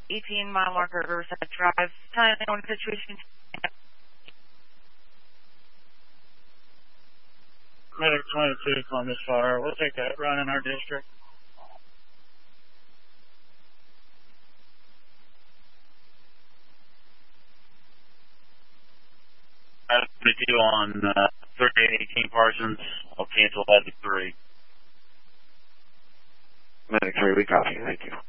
18 mile marker Riverside Drive. Time on the situation. Medic 22, Columbus Fire. We'll take that run in our district. Adam 22 on 3818 Parsons. I'll cancel that at 3. Medic 3, we copy. Thank you.